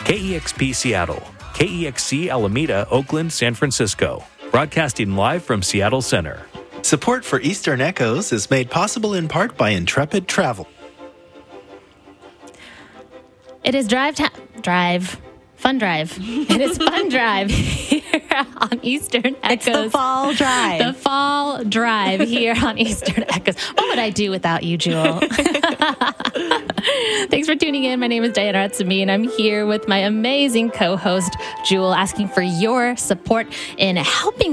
KEXP Seattle, KEXC Alameda, Oakland, San Francisco. Broadcasting live from Seattle Center. Support for Eastern Echoes is made possible in part by Intrepid Travel. It is Fun Drive. It is Fun Drive here on Eastern Echoes. It's the Fall Drive. The Fall Drive here on Eastern Echoes. What would I do without you, Jewel? Thanks for tuning in. My name is Diana Ratsumi, and I'm here with my amazing co-host, Jewel, asking for your support in helping